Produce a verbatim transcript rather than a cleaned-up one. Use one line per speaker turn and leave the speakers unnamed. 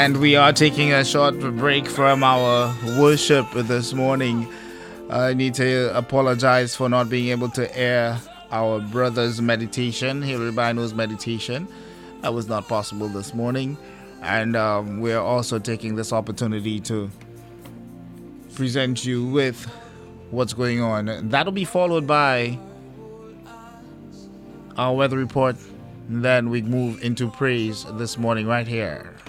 And we are taking a short break from our worship this morning. I need to apologize for not being able to air our brother's meditation, Hiribainu's meditation. That was not possible this morning. And um, we're also taking this opportunity to present you with what's going on. That'll be followed by our weather report. Then we move into praise this morning right here.